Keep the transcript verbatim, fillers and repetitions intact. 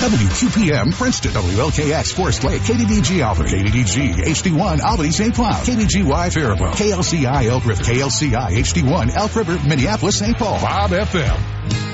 W Q P M Princeton, W L K X Forest Lake, K D D G Alfred, K D D G H D one Albany Saint Cloud, K D G Y Faribault, K L C I Elk River, K L C I H D one Elk River, Minneapolis Saint Paul, Bob F M.